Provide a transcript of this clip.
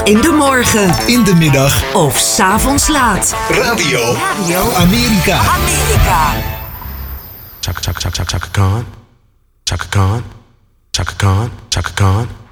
In de morgen. In de middag. Of 's avonds laat. Radio Amerika. Chaka Chaka Chaka Chaka Chaka Khan. Chaka Khan. Chaka Khan. Chaka Khan.